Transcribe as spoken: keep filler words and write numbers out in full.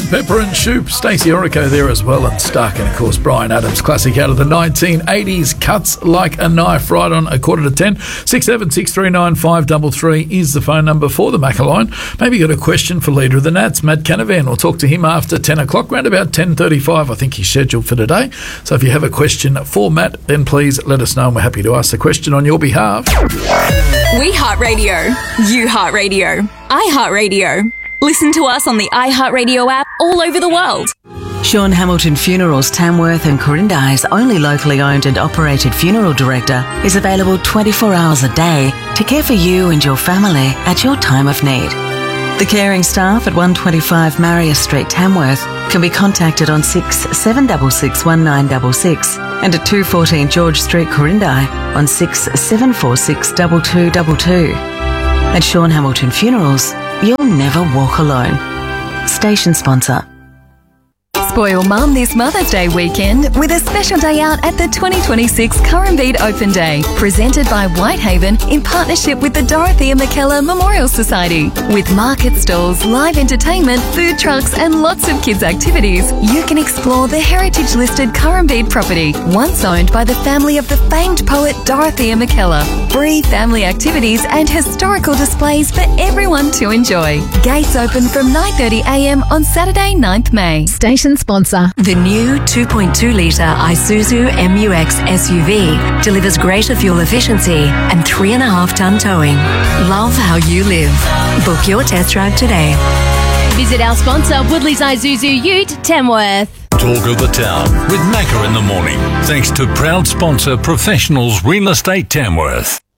Pepper and Shoop, Stacey Orico there as well, and Stark, and of course Bryan Adams, classic out of the nineteen eighties, Cuts Like a Knife, right on a quarter to ten. six seven six three nine five three three is the phone number for the Macca line. Maybe you got a question for Leader of the Nats, Matt Canavan. We'll talk to him after ten o'clock, around about ten thirty-five, I think he's scheduled for today. So if you have a question for Matt, then please let us know, and we're happy to ask the question on your behalf. We Heart Radio. You Heart Radio. I Heart Radio. Listen to us on the iHeartRadio app all over the world. Sean Hamilton Funerals Tamworth and Corindai's only locally owned and operated funeral director is available twenty-four hours a day to care for you and your family at your time of need. The caring staff at one twenty-five Marius Street, Tamworth can be contacted on six seven six six one nine six six and at two fourteen George Street, Corindai on six seven four six two two two two. At Sean Hamilton Funerals, you'll never walk alone. Station sponsor. Spoil Mum this Mother's Day weekend with a special day out at the twenty twenty-six Currumbede Open Day, presented by Whitehaven in partnership with the Dorothea McKellar Memorial Society. With market stalls, live entertainment, food trucks and lots of kids' activities, you can explore the heritage-listed Currumbede property, once owned by the family of the famed poet Dorothea McKellar. Free family activities and historical displays for everyone to enjoy. Gates open from nine thirty a m on Saturday, ninth May. Station sponsor. The new two point two litre Isuzu M U X S U V delivers greater fuel efficiency and three and a half tonne towing. Love how you live. Book your test drive today. Visit our sponsor, Woodley's Isuzu Ute, Tamworth. Talk of the Town with Macca in the morning. Thanks to proud sponsor Professionals Real Estate Tamworth.